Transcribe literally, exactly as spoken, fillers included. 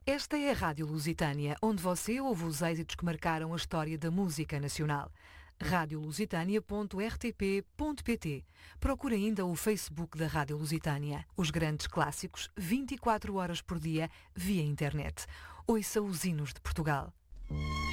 Esta é a Rádio Lusitânia, onde você ouve os êxitos que marcaram a história da música nacional. rádio lusitânia ponto r t p ponto p t. Procure ainda o Facebook da Rádio Lusitânia. Os grandes clássicos, vinte e quatro horas por dia, via internet. Ouça os hinos de Portugal.